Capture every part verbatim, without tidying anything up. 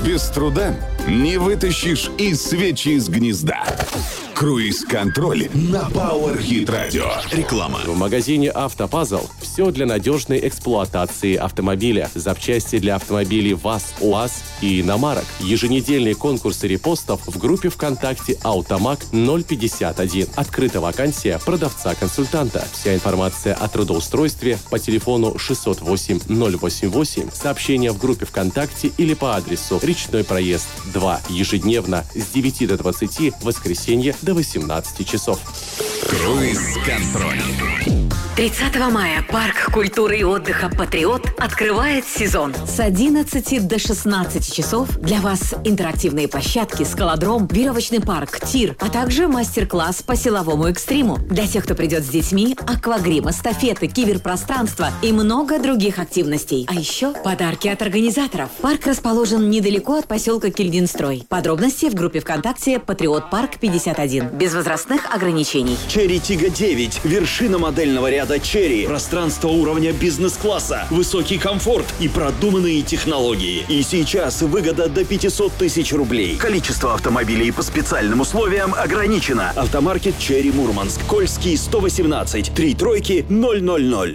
Без труда не вытащишь и свечи из гнезда. Круиз-контроль на Powerhit Radio. Реклама. В магазине «Автопазл» все для надежной эксплуатации автомобиля. Запчасти для автомобилей ВАЗ, УАЗ и иномарок. Еженедельные конкурсы репостов в группе ВКонтакте «Автомаг ноль пятьдесят один». Открыта вакансия продавца-консультанта. Вся информация о трудоустройстве по телефону шестьсот восемь ноль восемь восемь. Сообщения в группе ВКонтакте или по адресу Речной проезд два. Ежедневно с девяти до двадцати, воскресенье до восемнадцати часов. Круиз-контроль. тридцатого мая парк культуры и отдыха «Патриот» открывает сезон. С одиннадцати до шестнадцати часов для вас интерактивные площадки, скалодром, веревочный парк, тир, а также мастер-класс по силовому экстриму. Для тех, кто придет с детьми, аквагрим, эстафеты, киберпространство и много других активностей. А еще подарки от организаторов. Парк расположен недалеко от поселка Кильдинстрой. Подробности в группе ВКонтакте «Патриот Парк пятьдесят один». Без возрастных ограничений. Черри Тига девять. Вершина модельного ряда Черри. Пространство уровня бизнес-класса. Высокий комфорт и продуманные технологии. И сейчас выгода до пятьсот тысяч рублей. Количество автомобилей по специальным условиям ограничено. Автомаркет Черри Мурманск. Кольский сто восемнадцать. Три тройки ноль ноль ноль.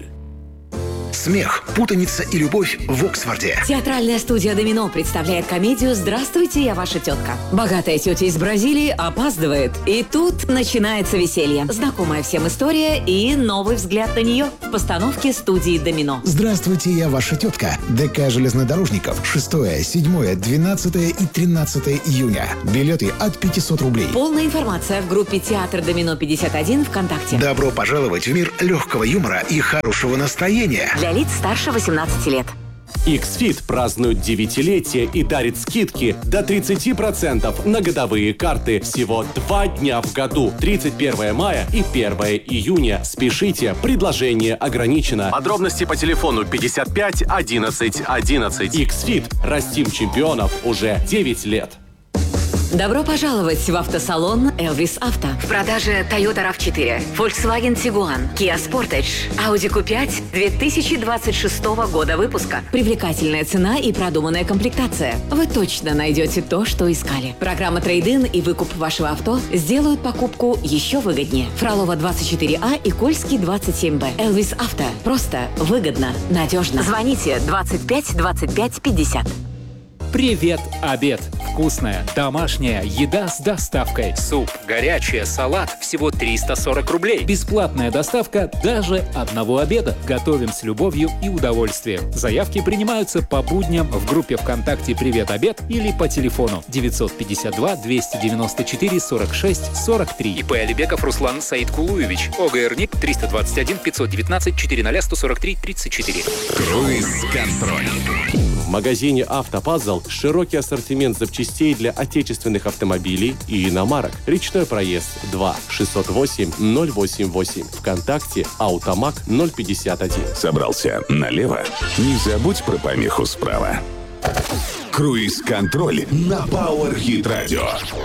Смех, путаница и любовь в Оксфорде. Театральная студия «Домино» представляет комедию «Здравствуйте, я ваша тетка». Богатая тетя из Бразилии опаздывает. И тут начинается веселье. Знакомая всем история и новый взгляд на нее в постановке студии «Домино». Здравствуйте, я ваша тетка. ДК железнодорожников. шестое, седьмое, двенадцатое и тринадцатое июня. Билеты от пятисот рублей. Полная информация в группе «Театр Домино пятьдесят один» ВКонтакте. Добро пожаловать в мир легкого юмора и хорошего настроения. Для лиц старше восемнадцати лет. X-Fit празднует девятилетие и дарит скидки до тридцати процентов на годовые карты. Всего два дня в году. тридцать первого мая и первого июня. Спешите, предложение ограничено. Подробности по телефону пятьдесят пять одиннадцать одиннадцать. X-Fit. Растим чемпионов уже девять лет. Добро пожаловать в автосалон «Элвис Авто». В продаже Toyota рав четыре, Volkswagen Tiguan, Kia Sportage, Audi кью пять две тысячи двадцать шестого года выпуска. Привлекательная цена и продуманная комплектация. Вы точно найдете то, что искали. Программа трейд-ин и выкуп вашего авто сделают покупку еще выгоднее. Фролова двадцать четыре А и Кольский двадцать семь Б. «Элвис Авто». Просто, выгодно, надежно. Звоните двадцать пять двадцать пять пятьдесят. Привет, обед. Вкусная, домашняя еда с доставкой. Суп, горячая, салат. Всего триста сорок рублей. Бесплатная доставка даже одного обеда. Готовим с любовью и удовольствием. Заявки принимаются по будням в группе ВКонтакте «Привет, обед» или по телефону девятьсот пятьдесят два двести девяносто четыре сорок шесть сорок три. ИП Алибеков Руслан Саидкулуевич. ОГРНИК триста двадцать один пятьсот девятнадцать четыреста сто сорок три тридцать четыре. Круиз-контроль. В магазине «Автопазл» широкий ассортимент запчастей для отечественных автомобилей и иномарок. Речной проезд два, шестьсот восемь ноль восемь восемь. ВКонтакте «Автомаг ноль пятьдесят один». Собрался налево? Не забудь про помеху справа. Круиз-контроль на Powerhit Radio.